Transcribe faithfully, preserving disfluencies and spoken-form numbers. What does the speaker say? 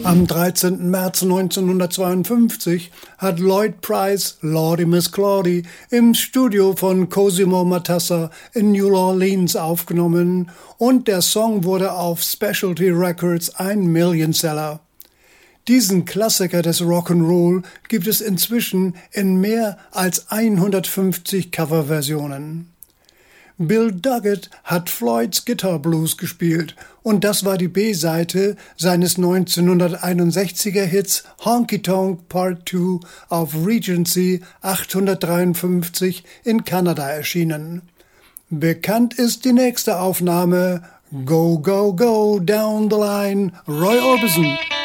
Am dreizehnten März neunzehnhundertzweiundfünfzig hat Lloyd Price Lordy Miss Claudie im Studio von Cosimo Matassa in New Orleans aufgenommen und der Song wurde auf Specialty Records ein Millionseller. Diesen Klassiker des Rock'n'Roll gibt es inzwischen in mehr als hundertfünfzig Coverversionen. Bill Duggett hat Floyds Guitar Blues gespielt und das war die B-Seite seines neunzehnhunderteinundsechziger Hits Honky Tonk Part zwei auf Regency achthundertdreiundfünfzig in Kanada erschienen. Bekannt ist die nächste Aufnahme Go, Go, Go, Down the Line, Roy Orbison.